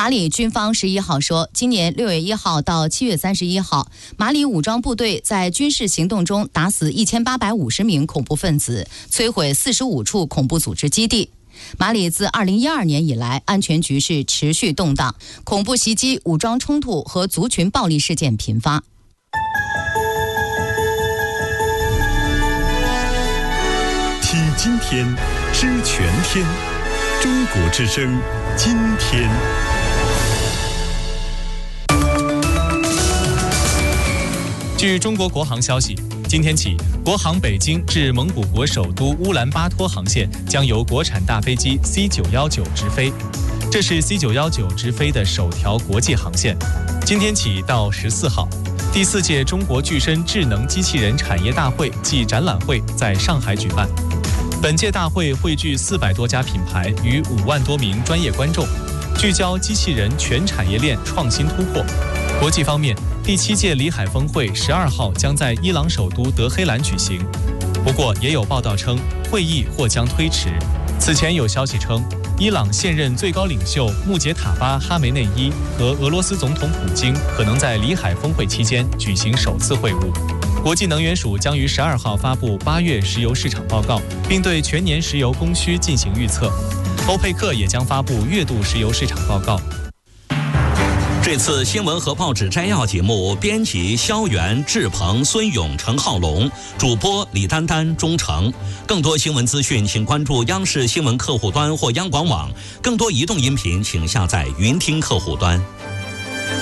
马里军方11号说，今年6月1号到7月31号，马里武装部队在军事行动中打死1850名恐怖分子，摧毁45处恐怖组织基地。马里自2012年以来，安全局势持续动荡，恐怖袭击、武装冲突和族群暴力事件频发。 听今天，知全天，中国之声，今天。 据中国国航消息，今天起，国航北京至蒙古国首都乌兰巴托航线将由国产大飞机 C919 直飞。这是 C919 直飞的首条国际航线。今天起到14号，第4届中国具身智能机器人产业大会暨展览会在上海举办。本届大会汇聚400多家品牌与5万多名专业观众，聚焦机器人全产业链创新突破。国际方面，第7届里海峰会12号将在伊朗首都德黑兰举行，不过也有报道称会议或将推迟。此前有消息称，伊朗现任最高领袖穆杰塔巴·哈梅内伊和俄罗斯总统普京可能在里海峰会期间举行首次会晤。国际能源署将于12号发布8月石油市场报告，并对全年石油供需进行预测。欧佩克也将发布月度石油市场报告。 这次新闻和报纸摘要节目，编辑肖元、志鹏、孙勇、陈浩龙，主播李丹丹、钟诚。更多新闻资讯，请关注央视新闻客户端或央广网。更多移动音频，请下载云听客户端。